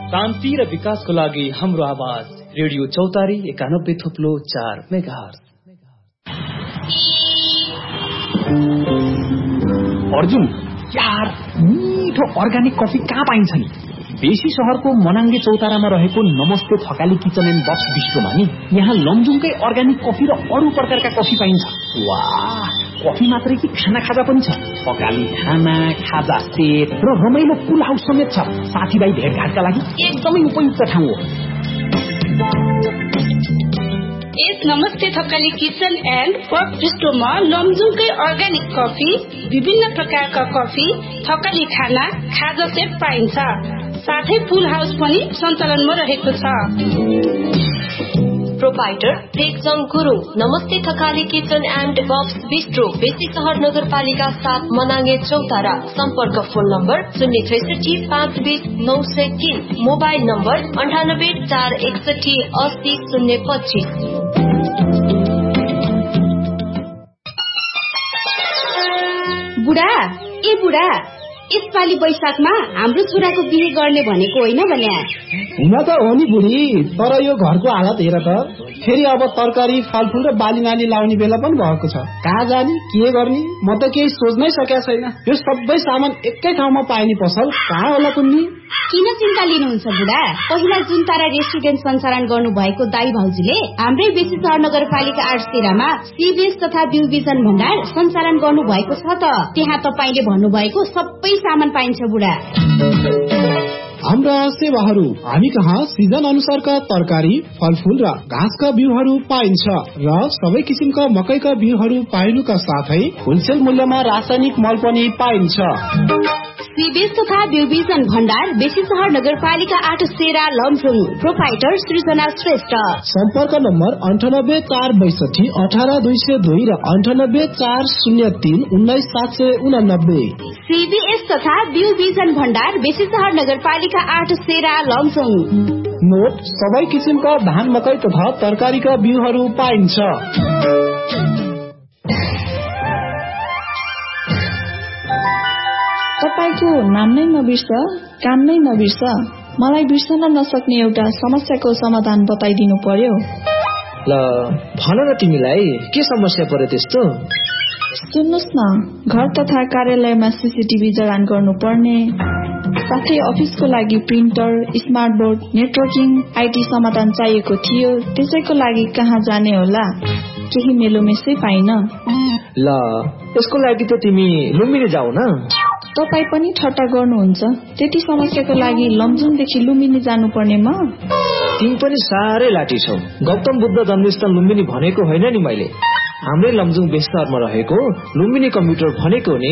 शान्ति र विकासको लागि हाम्रो आवाज रेडियो चौतारी 91.4 मेगाहर्ज। अर्जुन यार, मिठो अर्गानिक कफी कहाँ पाइन्छ नि? बेसी शहरको मनाङ्गे चौतारामा रहेको नमस्ते थकाली किचन एन्ड बक्स बिस्ट्रोमा नि यहाँ लमजुङकै अर्गानिक कफी र अरू प्रकारका कफी पाइन्छ। वाह, कफी मात्रै कि खाना खाजा पनि छ। थकाली खाना, खाजा सेट र रमाइलो पुल हाउस समेत छ। साथीभाइ भेटघाटका लागि एकदमै उपयुक्त ठाउँ हो। यस नमस्ते Thakali kitchen and box बिस्ट्रोमा लमजुङकै organic coffee, विभिन्न प्रकारका कफी, थकाली खाना, खाजा सेट पाइन्छ। साथै पुल हाउस पनि सञ्चालनमा रहेको छ। प्रोपाइटर प्रेक्जङ गुरुङ, नमस्ते Thakali kitchen and box bistro, बेसी सहर नगरपालिका 7 मनाङ्गे चौतारा। सम्पर्क फोन नम्बर 063 520 903, मोबाइल नम्बर 98 461 80 025। बुढा ए बुढा, यसपालि वैशाखमा हाम्रो छोराको बिहे गर्ने भनेको होइन भने? हुन त हो नि बुढी, तर यो घरको हालत हेर त। फेरि अब तरकारी फलफुल र बालीनाली लाउने बेला पनि भएको छ। कहाँ जाने, के गर्ने, म त केही सोच्नै सकेको छैन। यो सबै सामान एकै ठाउँमा पाइने पसल कहाँ होला कुन्नी? किन चिन्ता लिनुहुन्छ बुढा? पहिला जुन तारा रेस्टुरेन्ट सञ्चालन गर्नु भएको दाई भाउजूले हाम्रै बेसी सहर नगरपालिका 8 तेरामा सीबीएस तथा ब्यू विजन भण्डार सञ्चालन गर्नु भएको छ त। त्यहाँ तपाईले भन्नुभएको सबै सामान पाइन्छ बुढा। हाम्रा सेवाहरू, हामी कहाँ सिजन अनुसारका तरकारी, फलफुल र घाँसका बिउहरू पाइन्छ र सबै किसिमका मकैका बिउहरू पाइनुका साथै होलसेल मूल्यमा रासायनिक मल पनि पाइन्छ। सीबीएस तथा ब्यू विजन भण्डार, बेसी सहर नगरपालिका 8 तेरा लमजुङ। प्रोपाइटर सृजना श्रेष्ठ। सम्पर्क नम्बर 98 462 18 202 र 98 403 19 789। सीबीएस तथा ब्यू विजन भण्डार, बेसी सहर नगरपालिका 8 तेरा लमजुङ। नोट, सबै किसिमका धान, मकै तथा तरकारीका बिउहरू पाइन्छ। तपाईको नाम नै नबिर्स, काम नै नबिर्स। मलाई बिर्सन नसक्ने एउटा समस्याको समाधान बताइदिनु पर्यो। ल भन न, तिमीलाई के समस्या पर्यो त्यस्तो? सुन्नुस् न, घर तथा कार्यालयमा सीसीटीभी जडान गर्नुपर्ने, साथै अफिसको लागि printer, smart board, networking, IT समाधान चाहिएको थियो। त्यसैको लागि कहाँ जाने होला? केही मेलोमेसै पाइन। ल यसको लागि त तिमी लुम्बिनी जाऊ न। तपाई पनि ठट्टा गर्नुहुन्छ? त्यति समस्याको लागि लमजुङदेखि लुम्बिनी जानुपर्ने म? तिमी पनि साह्रै लाठी छौ। गौतम बुद्ध जन्मस्थल लुम्बिनी भनेको होइन नि मैले, हाम्रै लमजुङ बेस्तरमा रहेको लुम्बिनी कम्प्युटर भनेको नि।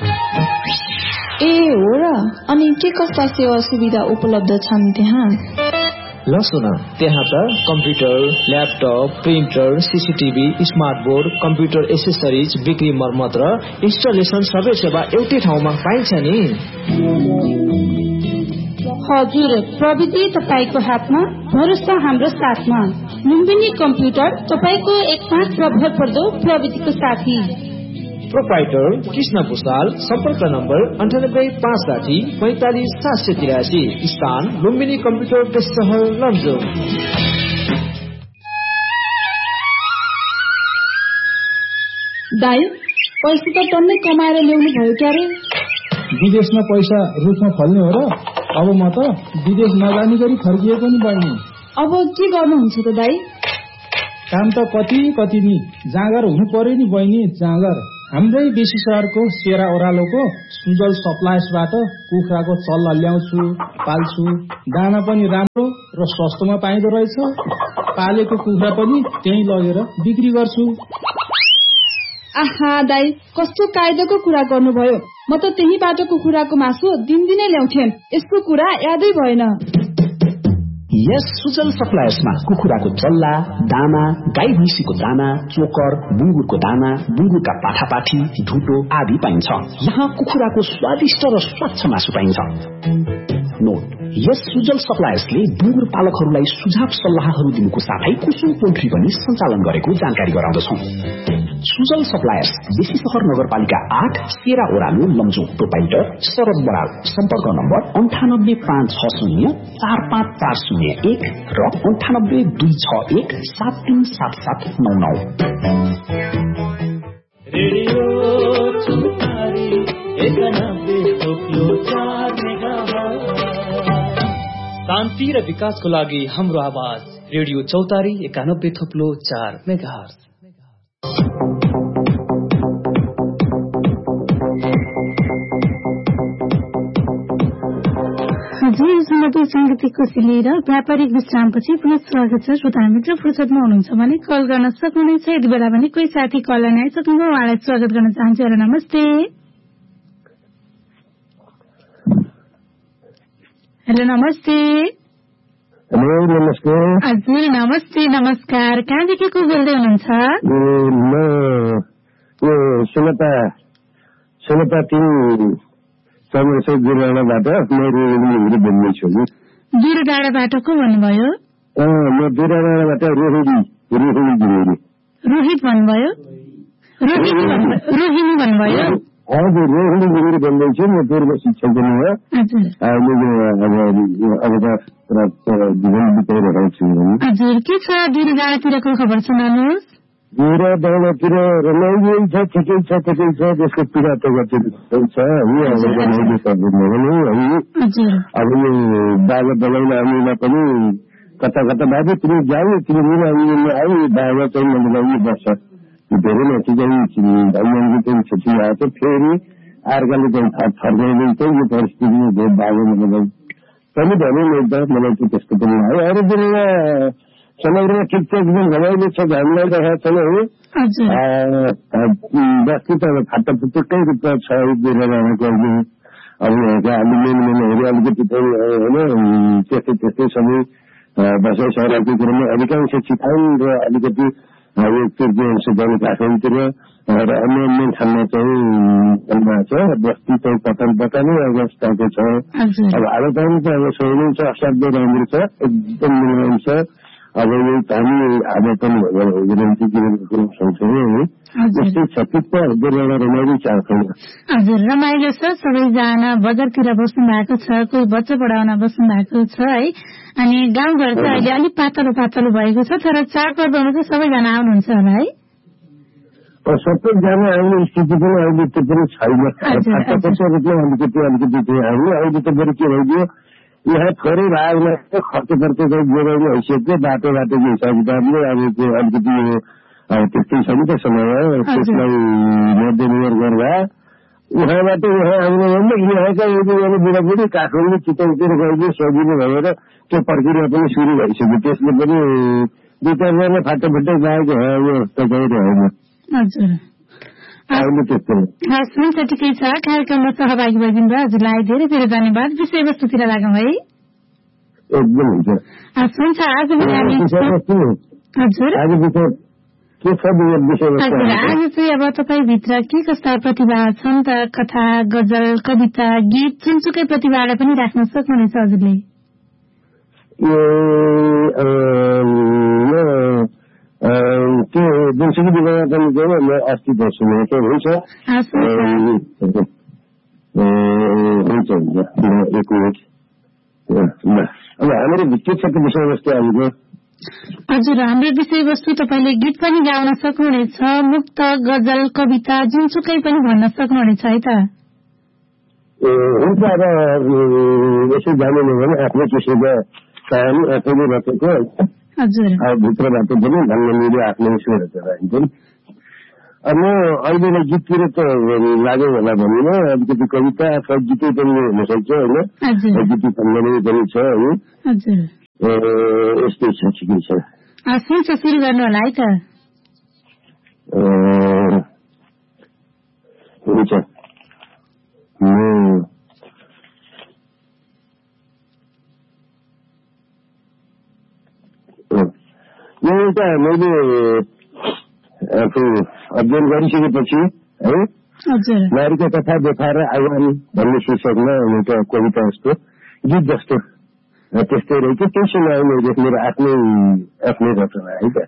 ए हो र? अनि के कस्ता सेवा सुविधा उपलब्ध छन् त्यहाँ? ल सुन, त्यहाँ त computer, laptop, printer, CCTV, smart board, computer accessories, बिक्री, मर्मत र इन्स्टलेसन सबै सेवा एउटै ठाउँमा पाइन्छ नि। हजुर, प्रविधि तपाईको हातमा, भरोसा हाम्रो साथमा। लुम्बिनी कम्प्युटर, तपाईको एकमात्र भरपर्दो प्रविधिको साथी। प्रोपाइटर कृष्ण भूषाल, सम्पर्क नम्बर 98 560 45 783, स्थान लुम्बिनी कम्प्युटर बेस्ट सहर लमजुङ। दाइ, पैसा त टन्नै कमाएर ल्याउनु भयो क्यारे? विदेशमा पैसा रुखमा फल्ने हो र? अब म त विदेश नजानी गरी फर्किएको नि बहिनी। अब के गर्नुहुन्छ त दाइ? काम त कति नि, जाँगर हुनु पर्यो नि बहिनी, जाँगर। हाम्रै बेसी सहरको सेरा ओह्रालोको सुजल सप्लायर्सबाट कुखुराको चल्ला ल्याउँछु, पाल्छु। दाना पनि राम्रो र सस्तोमा पाइँदो रहेछ। पालेको कुखुरा पनि त्यही लगेर बिक्री गर्छु। आहा दाइ, कस्तो कायदाको कुरा गर्नुभयो। म त त्यही बाटोको कुखुराको मासु दिनदिनै ल्याउँथेँ। यसको कुरा यादै भएन। यस सुजल सप्लायर्समा कुखुराको चल्ला, दाना, गाई भैँसीको दाना, चोकर, बुङ्गुरको दाना, बुङ्गुरका पाठापाठी, ढुटो आदि पाइन्छ। यहाँ कुखुराको स्वादिष्ट र स्वच्छ मासु पाइन्छ। नोट। यस सुजल सप्लायर्सले डुङ्गुर पालकहरूलाई सुझाव सल्लाहहरू दिनुको साथै कुसुम पोल्ट्री पनि सञ्चालन गरेको जानकारी गराउँदछौ। सुजल सप्लायर्स बेसी सहर नगरपालिका 8 सेरा ओरालो लमजुङ। प्रोपाइटर शरद बराल। सम्पर्क नम्बर 9856045401 र 9826173799। रेडियो चौतारी 91.4 मेगाहर्ज। शान्ति र विकासको लागि हाम्रो आवाज रेडियो चौतारी 91.4 मेगाहर्ज। हजुर, सुमधुर संगीतको सिलेर व्यापारिक विश्रामपछि पुनः स्वागत छ। श्रोता मित्र फुर्सदमा हुनुहुन्छ भने कल गर्न सक्नुहुनेछ। यति बेला भने कोही साथी कल गर्न आइसक्नुभयो, उहाँलाई स्वागत गर्न चाहन्छु। हेलो, नमस्ते। हेलो, नमस्ते। हेलो, नमस्ते। हजुर, नमस्ते, नमस्कार। कहाँदेखि को बोल्दै हुनुहुन्छ? सुनता 3 समस्या जुराडाबाट मेरो बोल्दैछु। जुराडाबाट को भन्नुभयो? म जुराडाबाट रोहित भन्नुभयो। रोहिणी भन्नुभयो। हजुर, रोहिणी गिरी बोल्दैछु। म पूर्व शिक्षक पनि हो। जीवन बिताइरहेको छु। हजुर, के छ जुराडातिरको खबर सुनाउनुहोस्। जुराडातिर रमाइलो छ, ठिकै छ। त्यसको पीडा त छ। अब यो बाबा दलाउन आउनेमा पनि कता बाबु तिमी जाऊ, तिमी मिला आऊ, बाबा चाहिँ मलाई बस्छ। धेरै माथि चाहिँ छुट्टी आएको फेरि अर्काले चाहिँ फर्काइदिन्छ। यो परिस्थितिमा बाबा मलाई पनि भने मलाई चाहिँ त्यस्तो पनि आयो। अरू दिनमा समग्रमा ठिक छ, एकदम रमाइलो छ, हामीलाई रहेको छैन हो। बस्ती त फाटाफुटुक्कै रूपमा छ। अब हामी मेन अलिकति होइन त्यस्तै सबै बसाइ सराको कुरामा अधिकांश चितान र अलिकति यो तुर्की काठमाडौँतिर र अन्य ठाउँमा चाहिँ छ। बस्ती चाहिँ पतन अवस्थाको छ। अब हालपानी त अब सोही छ, असाध्यै राम्रो छ, एकदम मिलाउनु छ। अब यो हामी अब पनि निरन्तर जीवनको कुरो सँगसँगै यस्तै छ। चित्त रमाइलो छ। हजुर, रमाइलो छ। सबैजना बजारतिर बस्नु भएको छ, कोही बच्चा पढाउन बस्नु भएको छ है। अनि गाउँघर चाहिँ अहिले अलिक पातलो भएको छ। तर चाडपर्वमा चाहिँ सबैजना आउनुहुन्छ होला है? सबैजना आउने स्थिति पनि अहिले त्यो पनि छैन। रूपमा अलिकति अहिले त बरु के भइदियो, यहाँ थोरै भागमा खर्च चाहिँ जोगाउने हैसियतले बाटोको हिसाब किताबले अब त्यो अलिकति त्यस्तै छ नि त समय। त्यसलाई मध्यनिर्भर गर्दा उहाँबाट उहाँ आउनु भन्दा यहाँका यदि बुढाबुढी काठमाडौँ चितवनतिर गइदियो सजिलो भएर त्यो प्रक्रिया पनि सुरु भइसक्यो। त्यसले पनि 2-4 फाटाफुट्टै गएको यो तपाईँ रहेन। हजुर, हुन्छ, ठिकै छ। कार्यक्रममा सहभागी भइदिनु भयो, हजुरलाई धेरै धेरै धन्यवाद। विषयवस्तुतिर लागौँ है। एकदम हुन्छ। हुन्छ, आज चाहिँ अब तपाईँभित्र के कस्ता प्रतिभा छन् त? कथा, गजल, कविता, गीत, जुनसुकै प्रतिभालाई पनि राख्न सक्नुहुनेछ हजुरले। त्यो जुनसुकै विभागमा पनि गयो। म अस्ति सुनेको हुन्छ। हुन्छ एक मिनट। अब हाम्रो के छ त विषयवस्तु हामीको? हजुर, हाम्रो विषयवस्तु तपाईँले गीत पनि गाउन सक्नुहुनेछ, मुक्त, गजल, कविता, जुनसुकै पनि भन्न सक्नुहुनेछ है त? हुन्छ। अब यसो जानेन भने आफ्नो किसिमको कहानी आफैले रचेको भित्रबाट पनि भन्न मिल्यो आफ्नो स्वरहरू राखिन्छ। अब म अहिले गीततिर त लाग्यो होला भनिन, अलिकति कविता अथवा गीतै पनि हुनसक्छ होइन। गीत सम्झने पनि छ है। यस्तै छ, ठिकै छ। हुन्छ, सुरु गर्नु होला है त। हुन्छ। यो एउटा मैले आफू अध्ययन गरिसकेपछि है नारीको कथा देखाएर आह्वान भन्ने शीर्षकमा एउटा कविता जस्तो गीत जस्तो त्यस्तै रहेछ। त्यो सुनाउने मेरो आफ्नै रचना है त।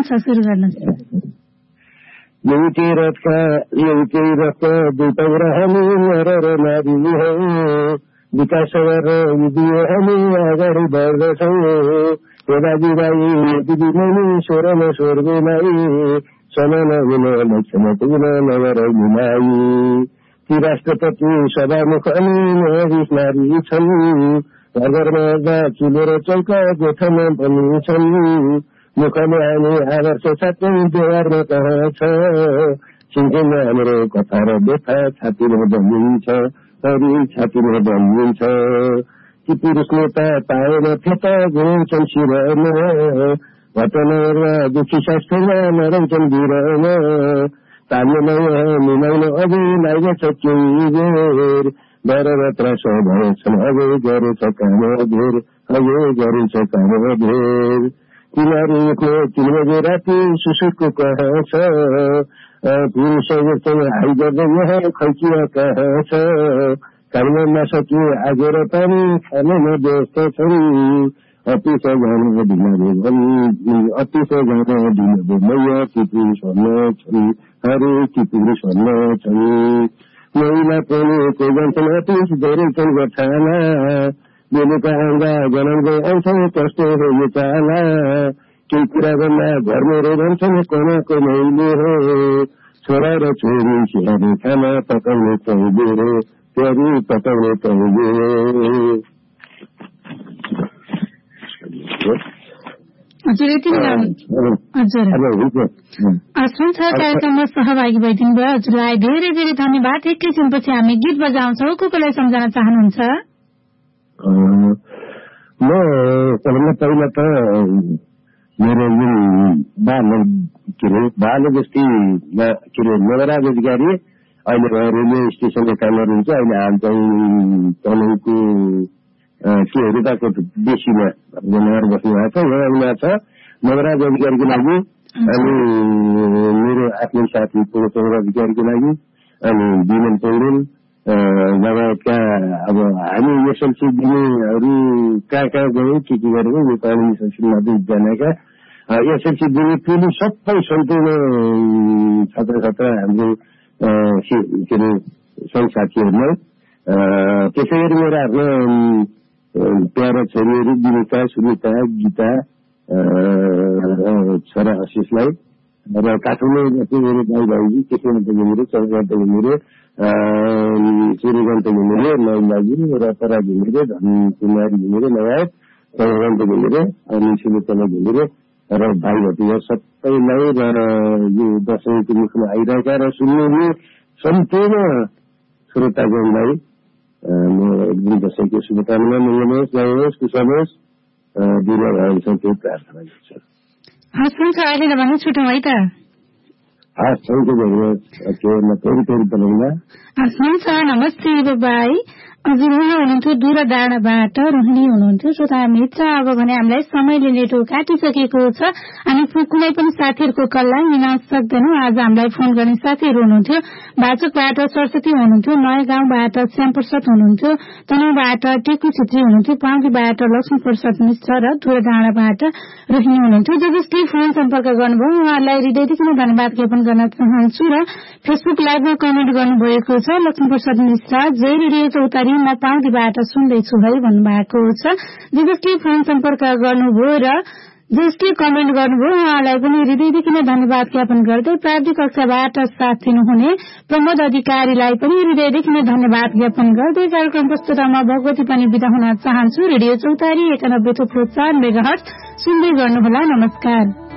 एउटै रथका दुईटा हामी नर र नारी हौ, विकास गरेर दियो हामी अगाडि बढ्दछौँ। दाजुभाइ दिदीबहिनी स्वरमा स्वर बोलाई, समान हुन लक्ष्यमा पुग्न नगर घुमाई। ती राष्ट्रपति सभामुख अनि न्यायाधीश नारी छन्, घर घरमा चुलो र चौका गोठामा पनि छन्। मुखले आउने आदर्श साथै व्यवहारमा कहाँ छ, सिङ्गेमा हाम्रो कथा र व्यथा छातीमा बनिन्छ, छातीमा बनिन्छ। ती पुरुष नेता पाएन फेता घुमाउँछन् शिरमा, घटनामा दुखी शास्त्रमा नरौछन् भिरमा। ताल्ने मिलाउन अझै लागेछ केही बेर, बरबत्र भएछन् अझै गरेछ काम धेर, अझै गरेछ काम धेर। तिनीहरूको 3 बजे राति सुसुकको कहाँ छ, पुरुष हाई गर्दै यहाँ खैकिया कहाँ छ। खाना नसके आगो र पानी खाने व्यवस्था छन्, अतिश जान ढिलो मैया ती पुरुष भन्न छन्, हरेक ती पुरुष भन्न छन्। महिला पनि कोही जान्छन् अतिश धेरै छन् गठाना, बेलुका आउँदा गनाउँदै आउँछन् कस्तो हो यो चाला। केही कुरा गर्दा घरमा रोन्छन् कमाको मैले हो, छोरा र छोरी स्याहारे खाना पकाउने चाहिँदो रे, प्यारी पकाउने चाहिँदो। संसार कार्यक्रममा सहभागी भइदिनु भयो। हजुरलाई धेरै धेरै धन्यवाद। एकैछिनपछि हामी गीत बजाउँछौँ। कसलाई सम्झाउन चाहनुहुन्छ? म सबभन्दा पहिला त मेरो जुन बाल बस्ती नगराज अधिकारी अहिले रेलवे स्टेसनको काम गर्नुहुन्छ। अहिले हाल चाहिँ तनहुको हेरिदाको बेसीमा नगर बस्नु भएको छ। यहाँ आउनुभएको छ नगराज अधिकारीको लागि अनि मेरो आफ्नै साथी पूर्ण अधिकारीको लागि अनि विमल पौडेल लगायतका अब हामी एसएलसी दिनेहरू कहाँ गयौँ के गरेको नेपाली संस्कृतिमा एकजनाका एसएलसी दिने टोली सबै सम्पूर्ण छात्र हाम्रो के अरे सङ्घ साथीहरूलाई त्यसै गरी मेरो आफ्नो प्यारा छोरीहरू विनिता सुनिता गीता छोरा आशिषलाई र काठमाडौँ जस्तै मेरो दाइ भाइजी केशवन्त घिमिरे चन्द्रकान्त घिमिरे सूर्यकान्त घिमिरे महिलाजी रतरा घिमिरे धनकुमारी घिमिरे लगायत चन्द्रकान्त घिमिरे अनि सुनिता घिमिरे र भाइ भतिजा सबैलाई र यो दशैंको मुखमा आइरहेका र सुन्ने सम्पूर्ण श्रोतागणलाई म एकदम दशैंको शुभकामना मिल्नुहोस् लगाउनुहोस् कुशल होस् बिना भएछ त्यो प्रार्थना गर्छु। हस् हुन्छ अहिले भने छुटौँ है त। हस् हुन्छ हुन्छ नमस्ते बाई। हजुर उहाँ हुनुहुन्थ्यो दूरडाँडाबाट रोहिणी हुनुहुन्थ्यो। श्रोता मित्र अब भने हामीलाई समयले नेटो काटिसकेको छ। हामी कुनै पनि साथीहरूको कललाई लिन सक्दैनौँ। आज हामीलाई फोन गर्ने साथीहरू हुनुहुन्थ्यो भाचकबाट सरस्वती हुनुहुन्थ्यो, नयाँ गाउँबाट श्यामप्रसाद हुनुहुन्थ्यो, तनहुबाट टेकु छेत्री हुनुहुन्थ्यो, पाउँकीबाट लक्ष्मी प्रसाद मिश्र र दूरडाँडाबाट रोहिणी हुनुहुन्थ्यो। जसले फोन सम्पर्क गर्नुभयो उहाँहरूलाई हृदयदेखि नै धन्यवाद ज्ञापन गर्न चाहन्छु र फेसबुक लाइभमा कमेन्ट गर्नुभएको छ लक्ष्मी प्रसाद मिश्र जय रेडियो चौतारी म पाउँकीबाट सुन्दैछु है भन्नुभएको छ। जसले फोन सम्पर्क गर्नुभयो र जसले कमेन्ट गर्नुभयो उहाँलाई पनि हृदयदेखि नै धन्यवाद ज्ञापन गर्दै प्राविधिक कक्षाबाट साथ दिनुहुने प्रमोद अधिकारीलाई पनि हृदयदेखि नै धन्यवाद ज्ञापन गर्दै कार्यक्रम प्रस्तुतामा भगवती पनि बिदा हुन चाहन्छु। रेडियो चौतारी 91.4 मेगाहर्ज सुन्दै गर्नुहोला। नमस्कार।